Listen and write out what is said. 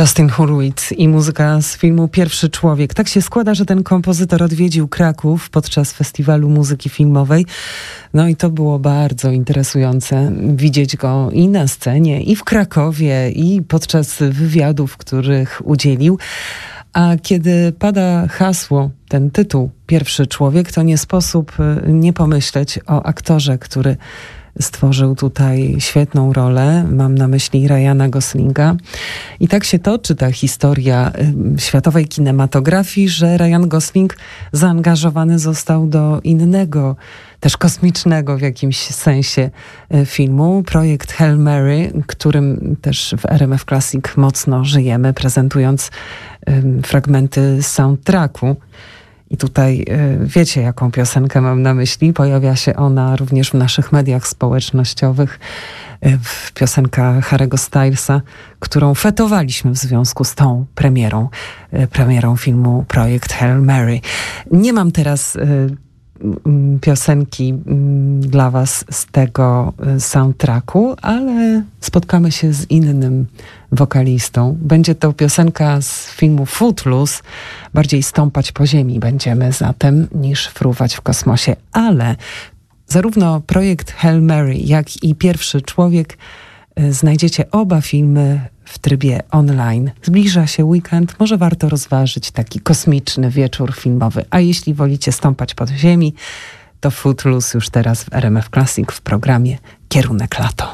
Justin Hurwitz i muzyka z filmu Pierwszy Człowiek. Tak się składa, że ten kompozytor odwiedził Kraków podczas Festiwalu Muzyki Filmowej. No i to było bardzo interesujące widzieć go i na scenie, i w Krakowie, i podczas wywiadów, których udzielił. A kiedy pada hasło, ten tytuł Pierwszy Człowiek, to nie sposób nie pomyśleć o aktorze, który stworzył tutaj świetną rolę. Mam na myśli Ryana Goslinga. I tak się toczy ta historia światowej kinematografii, że Ryan Gosling zaangażowany został do innego, też kosmicznego w jakimś sensie filmu. Projekt Hail Mary, którym też w RMF Classic mocno żyjemy, prezentując fragmenty soundtracku. I tutaj wiecie, jaką piosenkę mam na myśli. Pojawia się ona również w naszych mediach społecznościowych. Piosenka Harry'ego Stylesa, którą fetowaliśmy w związku z tą premierą filmu Projekt Hail Mary. Nie mam teraz piosenki dla was z tego soundtracku, ale spotkamy się z innym wokalistą. Będzie to piosenka z filmu Footloose. Bardziej stąpać po ziemi będziemy zatem niż fruwać w kosmosie. Ale zarówno projekt Hail Mary, jak i Pierwszy Człowiek znajdziecie oba filmy w trybie online. Zbliża się weekend, może warto rozważyć taki kosmiczny wieczór filmowy. A jeśli wolicie stąpać po ziemi, to Footloose już teraz w RMF Classic w programie Kierunek Lato.